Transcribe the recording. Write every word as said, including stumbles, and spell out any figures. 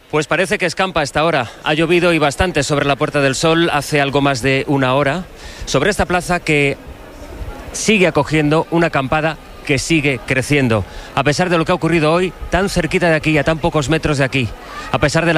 Pues parece que escampa a esta hora. Ha llovido y bastante sobre la Puerta del Sol hace algo más de una hora. Sobre esta plaza que sigue acogiendo una acampada que sigue creciendo. A pesar de lo que ha ocurrido hoy, tan cerquita de aquí, a tan pocos metros de aquí. A pesar de la